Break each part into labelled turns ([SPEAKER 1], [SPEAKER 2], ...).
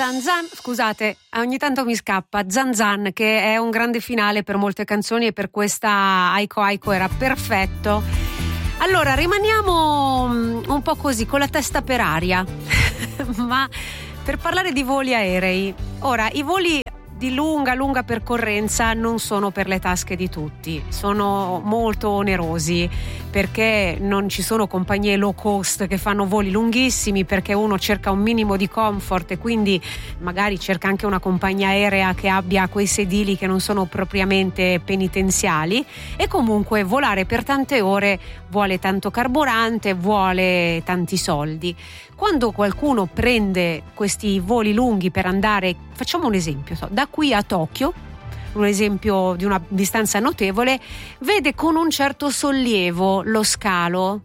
[SPEAKER 1] Zan Zan, scusate, ogni tanto mi scappa, Zan Zan, che è un grande finale per molte canzoni e per questa Aiko Aiko era perfetto. Allora, rimaniamo un po' così, con la testa per aria, ma per parlare di voli aerei. Ora, i voli di lunga percorrenza non sono per le tasche di tutti, sono molto onerosi perché non ci sono compagnie low cost che fanno voli lunghissimi, perché uno cerca un minimo di comfort e quindi magari cerca anche una compagnia aerea che abbia quei sedili che non sono propriamente penitenziali, e comunque volare per tante ore vuole tanto carburante, vuole tanti soldi. Quando qualcuno prende questi voli lunghi per andare, facciamo un esempio, da qui a Tokyo, un esempio di una distanza notevole, vede con un certo sollievo lo scalo,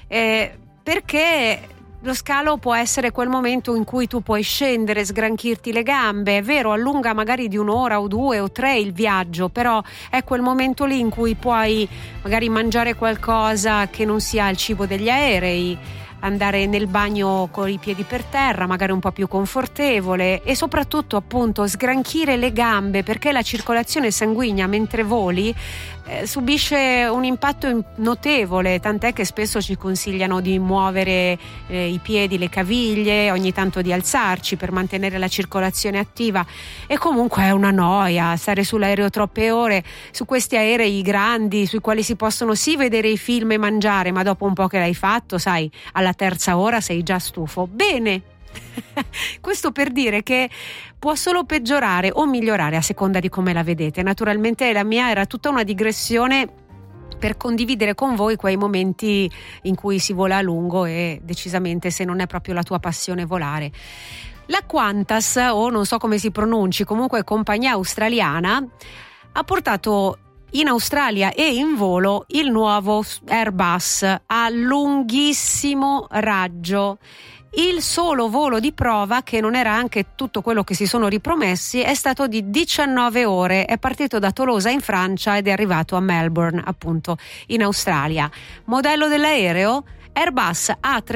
[SPEAKER 1] perché lo scalo può essere quel momento in cui tu puoi scendere, sgranchirti le gambe, è vero, allunga magari di un'ora o 2 o 3 il viaggio, però è quel momento lì in cui puoi magari mangiare qualcosa che non sia il cibo degli aerei, andare nel bagno con i piedi per terra, magari un po' più confortevole, e soprattutto appunto sgranchire le gambe, perché la circolazione sanguigna mentre voli subisce un impatto notevole, tant'è che spesso ci consigliano di muovere i piedi, le caviglie, ogni tanto di alzarci per mantenere la circolazione attiva, e comunque è una noia stare sull'aereo troppe ore, su questi aerei grandi sui quali si possono sì vedere i film e mangiare, ma dopo un po' che l'hai fatto, sai, alla terza ora sei già stufo. Bene, questo per dire che può solo peggiorare o migliorare a seconda di come la vedete. Naturalmente la mia era tutta una digressione per condividere con voi quei momenti in cui si vola a lungo, e decisamente se non è proprio la tua passione volare. La Qantas, o non so come si pronunci, comunque compagnia australiana, ha portato in Australia e in volo il nuovo Airbus a lunghissimo raggio. Il solo volo di prova, che non era anche tutto quello che si sono ripromessi, è stato di 19 ore. È partito da Tolosa in Francia ed è arrivato a Melbourne, appunto, in Australia. Modello dell'aereo? Airbus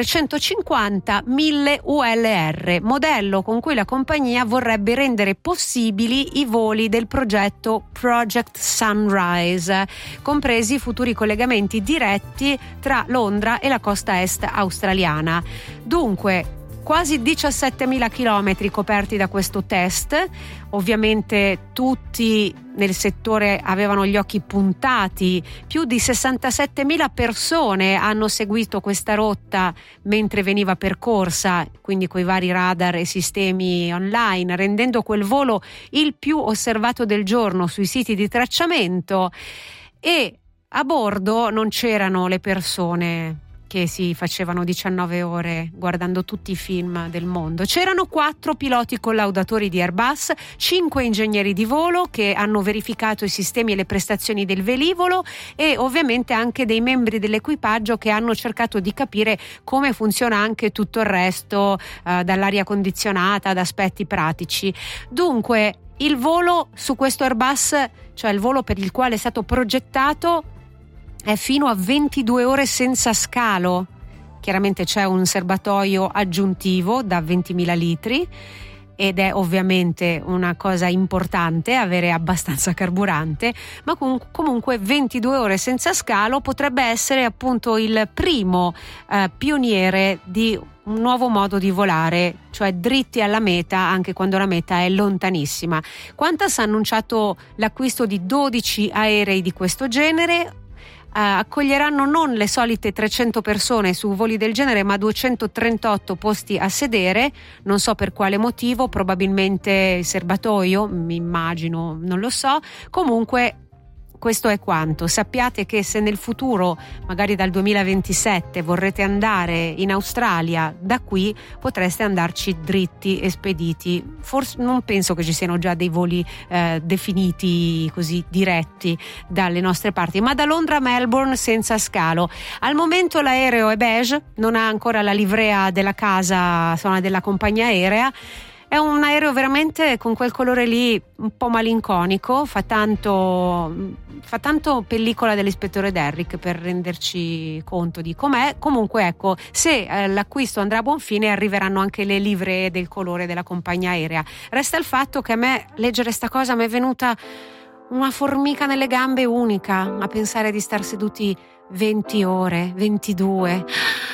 [SPEAKER 1] A350-1000 ULR, modello con cui la compagnia vorrebbe rendere possibili i voli del progetto Project Sunrise, compresi futuri collegamenti diretti tra Londra e la costa est australiana. Dunque, quasi 17.000 chilometri coperti da questo test. Ovviamente tutti nel settore avevano gli occhi puntati, più di 67.000 persone hanno seguito questa rotta mentre veniva percorsa, quindi coi vari radar e sistemi online, rendendo quel volo il più osservato del giorno sui siti di tracciamento. E a bordo non c'erano le persone che si facevano 19 ore guardando tutti i film del mondo. C'erano 4 piloti collaudatori di Airbus, 5 ingegneri di volo che hanno verificato i sistemi e le prestazioni del velivolo, e ovviamente anche dei membri dell'equipaggio che hanno cercato di capire come funziona anche tutto il resto, dall'aria condizionata ad aspetti pratici. Dunque, il volo su questo Airbus, cioè il volo per il quale è stato progettato, è fino a 22 ore senza scalo. Chiaramente c'è un serbatoio aggiuntivo da 20.000 litri ed è ovviamente una cosa importante avere abbastanza carburante, ma comunque 22 ore senza scalo potrebbe essere appunto il primo pioniere di un nuovo modo di volare, cioè dritti alla meta anche quando la meta è lontanissima. Qantas ha annunciato l'acquisto di 12 aerei di questo genere. Accoglieranno non le solite 300 persone su voli del genere, ma 238 posti a sedere. Non so per quale motivo, probabilmente il serbatoio, mi immagino, non lo so. Comunque questo è quanto. Sappiate che se nel futuro, magari dal 2027, vorrete andare in Australia, da qui potreste andarci dritti e spediti. Forse non penso che ci siano già dei voli definiti così diretti dalle nostre parti, ma da Londra a Melbourne senza scalo. Al momento l'aereo è beige, non ha ancora la livrea della casa, insomma, della compagnia aerea. È un aereo veramente con quel colore lì un po' malinconico, fa tanto pellicola dell'ispettore Derrick per renderci conto di com'è. Comunque ecco, se l'acquisto andrà a buon fine arriveranno anche le livree del colore della compagnia aerea. Resta il fatto che a me leggere sta cosa mi è venuta una formica nelle gambe unica a pensare di star seduti 20 ore, 22.